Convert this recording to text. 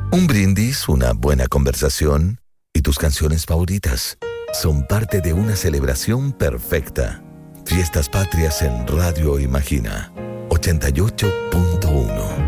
Un brindis, una buena conversación y tus canciones favoritas son parte de una celebración perfecta. Fiestas Patrias en Radio Imagina 88.1.